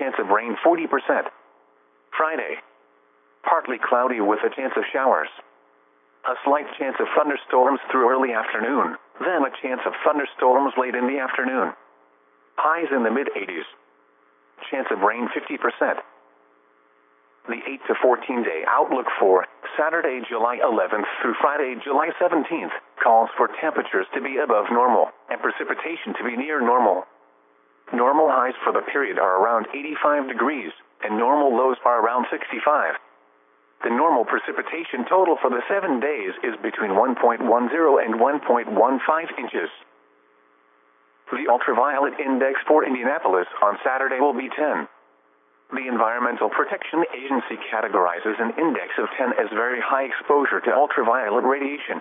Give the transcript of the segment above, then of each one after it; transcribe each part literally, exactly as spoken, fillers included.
chance of rain forty percent. Friday, partly cloudy with a chance of showers. A slight chance of thunderstorms through early afternoon, then a chance of thunderstorms late in the afternoon. Highs in the mid eighties. Chance of rain fifty percent. The eight to fourteen day outlook for Saturday, July eleventh through Friday, July seventeenth, calls for temperatures to be above normal and precipitation to be near normal. Normal highs for the period are around eighty-five degrees, and normal lows are around sixty-five. The normal precipitation total for the seven days is between one point one zero and one point one five inches. The ultraviolet index for Indianapolis on Saturday will be ten. The Environmental Protection Agency categorizes an index of ten as very high exposure to ultraviolet radiation.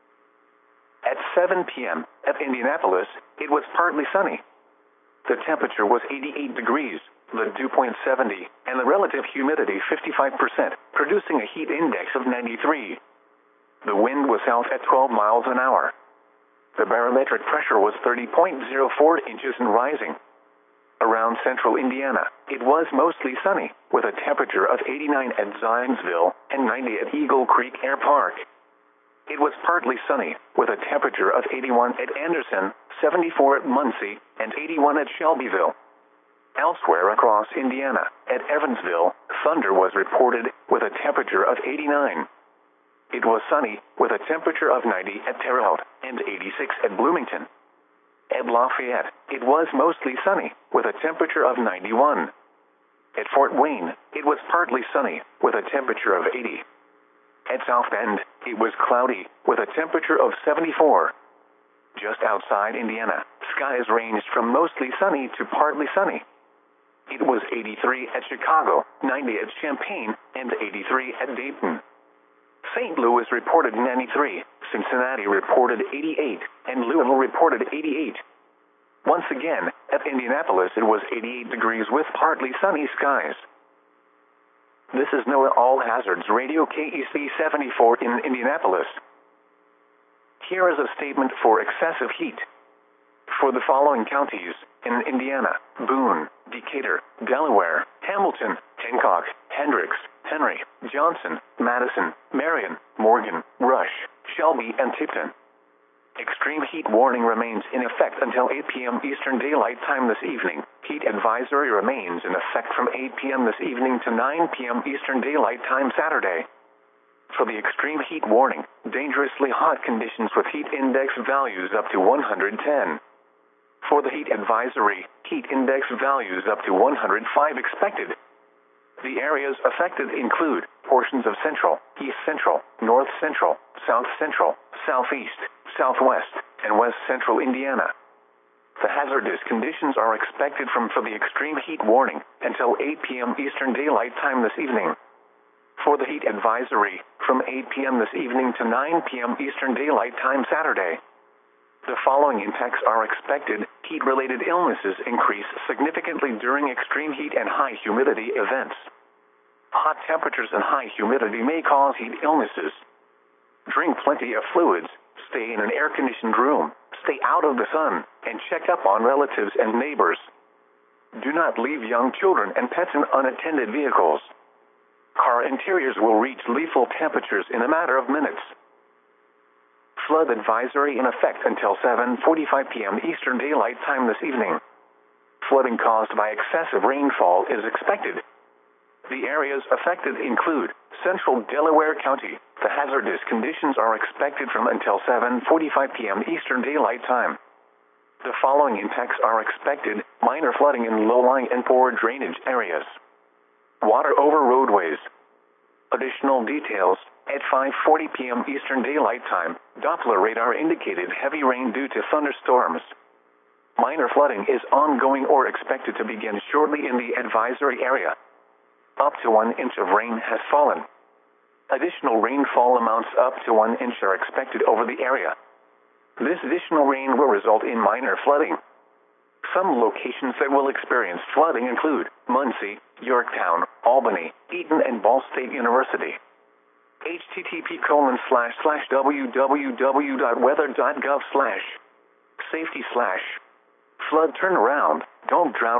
At seven p m at Indianapolis, it was partly sunny. The temperature was eighty-eight degrees, the dew point seventy, and the relative humidity fifty-five percent, producing a heat index of ninety-three. The wind was south at twelve miles an hour. The barometric pressure was thirty point zero four inches and rising. Around central Indiana, it was mostly sunny, with a temperature of eighty-nine at Zionsville and ninety at Eagle Creek Air Park. It was partly sunny, with a temperature of eighty-one at Anderson, seventy-four at Muncie, and eighty-one at Shelbyville. Elsewhere across Indiana, at Evansville, thunder was reported, with a temperature of eighty-nine. It was sunny, with a temperature of ninety at Terre Haute, and eighty-six at Bloomington. At Lafayette, it was mostly sunny, with a temperature of ninety-one. At Fort Wayne, it was partly sunny, with a temperature of eighty. At South Bend, it was cloudy, with a temperature of seventy-four. Just outside Indiana, skies ranged from mostly sunny to partly sunny. It was eighty-three at Chicago, ninety at Champaign, and eighty-three at Dayton. Saint Louis reported ninety-three, Cincinnati reported eighty-eight, and Louisville reported eighty-eight. Once again, at Indianapolis it was eighty-eight degrees with partly sunny skies. This is NOAA All Hazards Radio K E C seventy-four in Indianapolis. Here is a statement for excessive heat. For the following counties in Indiana: Boone, Decatur, Delaware, Hamilton, Hancock, Hendricks, Henry, Johnson, Madison, Marion, Morgan, Rush, Shelby, and Tipton. Extreme heat warning remains in effect until eight p m Eastern Daylight Time this evening. Heat advisory remains in effect from eight p m this evening to nine p m Eastern Daylight Time Saturday. For the extreme heat warning, dangerously hot conditions with heat index values up to one hundred ten. For the heat advisory, heat index values up to one hundred five expected. The areas affected include portions of central, east central, north central, south central, southeast, southwest, and west central Indiana. The hazardous conditions are expected from for the extreme heat warning until eight p m Eastern Daylight Time this evening. For the heat advisory, from eight p m this evening to nine p m Eastern Daylight Time Saturday. The following impacts are expected. Heat-related illnesses increase significantly during extreme heat and high humidity events. Hot temperatures and high humidity may cause heat illnesses. Drink plenty of fluids, stay in an air-conditioned room, stay out of the sun, and check up on relatives and neighbors. Do not leave young children and pets in unattended vehicles. Car interiors will reach lethal temperatures in a matter of minutes. Flood advisory in effect until seven forty-five p m Eastern Daylight Time this evening. Flooding caused by excessive rainfall is expected. The areas affected include central Delaware County. The hazardous conditions are expected from until seven forty-five p m Eastern Daylight Time. The following impacts are expected: minor flooding in low-lying and poor drainage areas. Water over roadways. Additional details: at five forty p m Eastern Daylight Time, Doppler radar indicated heavy rain due to thunderstorms. Minor flooding is ongoing or expected to begin shortly in the advisory area. Up to one inch of rain has fallen. Additional rainfall amounts up to one inch are expected over the area. This additional rain will result in minor flooding. Some locations that will experience flooding include Muncie, Yorktown, Albany, Eaton, and Ball State University. H T T P colon slash slash www dot weather dot gov slash safety slash flood turnaround. Don't drown.